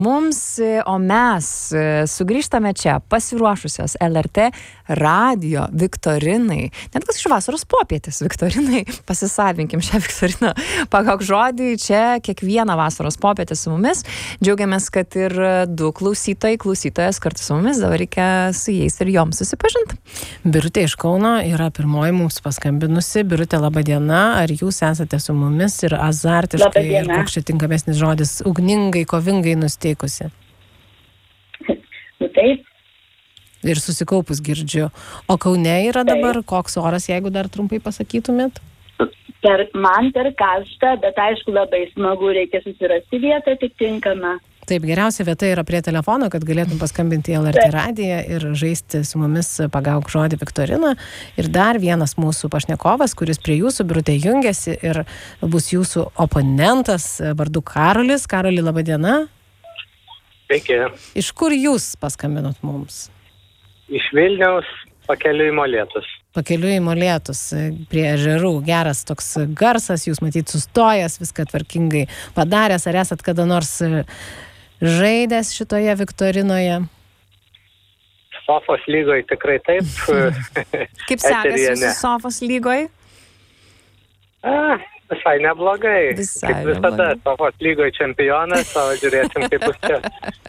Mums, o mes sugrįžtame čia pasiruošusios LRT radijo viktorinai, net kas iš vasaros popietės viktorinai, pasisavinkim šią viktoriną, pagauk žodį, čia kiekvieną vasaros popietę su mumis, džiaugiamės, kad ir du klausytojas kartu su mumis, dabar reikia su jais ir joms susipažinti. Birutė iš Kauno yra pirmoji mums paskambinusi. Birutė, laba diena, ar jūs esate su mumis ir azartiškai, ir koks čia tinkamesnis žodis, ugningai, kovingai nusteikusi? Taip. Ir susikaupus girdžiu. O Kaune yra dabar koks oras, jeigu dar trumpai pasakytumėt? Man per karštą, bet aišku labai smagu, reikia susirasti vietą atitinkamą. Taip, geriausia vieta yra prie telefono, kad galėtum paskambinti į LRT radiją ir žaisti su mumis pagauk žodį viktoriną. Ir dar vienas mūsų pašnekovas, kuris prie jūsų, Birutė, jungiasi ir bus jūsų oponentas vardu Karolis. Karoli, laba diena. Sveiki. Iš kur jūs paskambinot mums? Iš Vilniaus, pakeliui į Molėtus. Pakeliui į Molėtus, prie ežerų. Geras toks garsas, jūs matyt sustojęs, viską tvarkingai padaręs. Ar esat kada nors žaidęs šitoje viktorinoje? Sofos lygoj tikrai taip. Kaip sekasi jūsų Sofos lygoj? Visai neblogai. Kaip visada, Sofos lygoj čempionas, o žiūrėsim, kaip bus čia.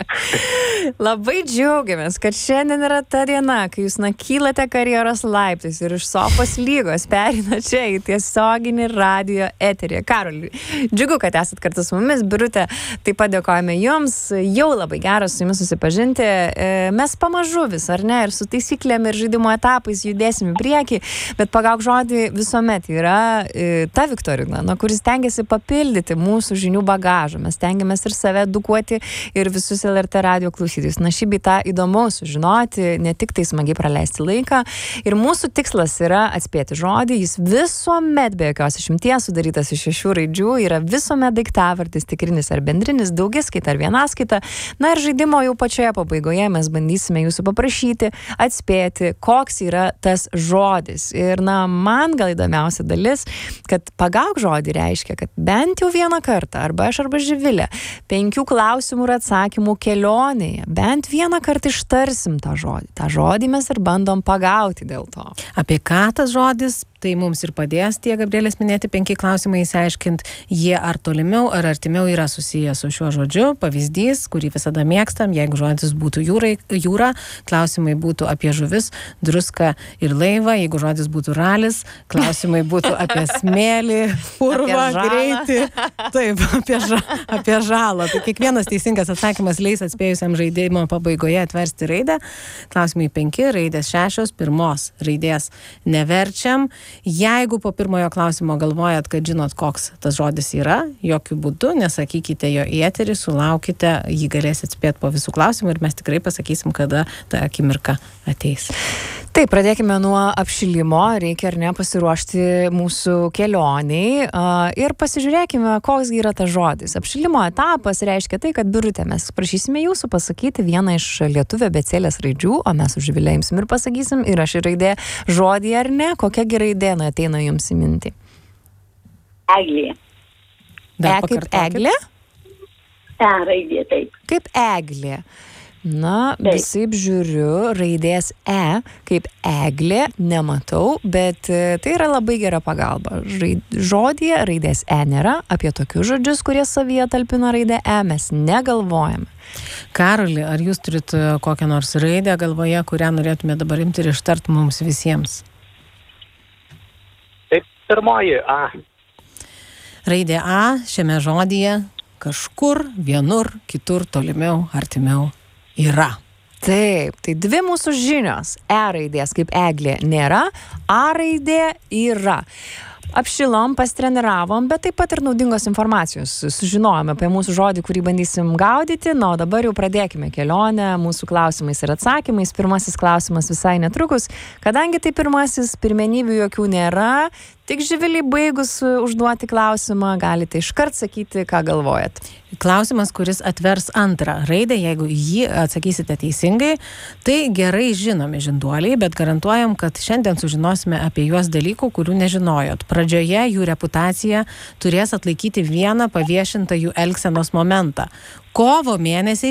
Labai džiaugiamės, kad šiandien yra ta diena, kai jūs kylate karjeros laiptais ir iš Sofos lygos perina čia į tiesioginį radijo eterį. Karoli, džiugu, kad esat kartu su mumis. Birutė, taip pat dėkojame jums. Jau labai geras su jumis susipažinti. Mes pamažu vis, ar ne, ir su taisyklėm ir žaidimo etapais judėsim į priekį, bet pagauk žodį visuomet yra ta viktorina, kuris stengiasi papildyti mūsų žinių bagažą. Mes stengiamės ir save edukuoti, ir visus LRT radijo klausytojus. Šį bei tą įdomu sužinoti, ne tik tai smagiai praleisti laiką. Ir mūsų tikslas yra atspėti žodį. Jis visuomet, be jokios išimties, sudarytas iš 6 raidžių, yra visuomet daiktavardis, tikrinis ar bendrinis, daugiskaita ar vienaskaita. Ir žaidimo jau pačioje pabaigoje mes bandysime jūsų paprašyti atspėti, koks yra tas žodis. Ir man gal įdomiausia dalis, kad pagauk žodį reiškia, kad bent jau vieną kartą, arba aš, arba Živilė, 5 klausimų ir atsakymų kelionėje, bent vieną kartą ištarsim tą žodį. Ta žodį mes ir bandom pagauti dėl to. Apie ką tas žodis? Tai mums ir padės tie Gabrielės minėti 5 klausimai įsiaiškinti, jie ar tolimiau, ar artimiau yra susiję su šiuo žodžiu. Pavyzdys, kurį visada mėgstam, jeigu žodis būtų jūra, klausimai būtų apie žuvis, druską ir laivą. Jeigu žodis būtų ralis, klausimai būtų apie smėlį, purvą, greitį. Taip, apie žalą. Tai kiekvienas teisingas atsakymas leis atspėjusiam žaidimo pabaigoje atversti raidę. Klausimai 5, raidės 6, pirmos raidės neverčiam. Jeigu po pirmojo klausimo galvojat, kad žinot, koks tas žodis yra, jokių būdų nesakykite jo į eterį, sulaukite, jį galėsit spėti po visų klausimų ir mes tikrai pasakysim, kada ta akimirka ateis. Taip, pradėkime nuo apšilimo, reikia ar ne pasiruošti mūsų kelioniai ir pasižiūrėkime, koks yra tas žodis. Apšilimo etapas reiškia tai, kad Birutė, mes prašysime jūsų pasakyti vieną iš lietuvio abėcėlės raidžių, o mes už Živilę imsim ir pasakysim, ir aš raidė žodį ar ne, kokia raidė ateina jums į mintį. Eglė. Kaip eglė? Raidė, taip. Kaip eglė. Visaip žiūriu, raidės kaip eglė nematau, bet tai yra labai gera pagalba. Žodyje raidės nėra, apie tokius žodžius, kurie savyje talpina raidę mes negalvojame. Karoli, ar jūs turit kokią nors raidę galvoje, kurią norėtume dabar imti ir ištart mums visiems? Taip, pirmoji A. Raidė A šiame žodyje kažkur, vienur, kitur, tolimiau, artimiau yra. Taip, tai 2 mūsų žinios. Raidės kaip eglė nėra, A raidė yra. Apšilom, pastreniravom, bet taip pat ir naudingos informacijos. Sužinojome apie mūsų žodį, kurį bandysim gaudyti. O dabar jau pradėkime kelionę mūsų klausimais ir atsakymais. Pirmasis klausimas visai netrukus. Kadangi tai pirmasis, pirmenybių jokių nėra, Tik Živilei baigus užduoti klausimą, galite iškart sakyti, ką galvojat. Klausimas, kuris atvers antrą raidę, jeigu jį atsakysite teisingai, tai gerai žinomi žinduoliai, bet garantuojam, kad šiandien sužinosime apie juos dalykų, kurių nežinojot. Pradžioje jų reputacija turės atlaikyti vieną paviešintą jų elgsenos momentą. Kovo mėnesį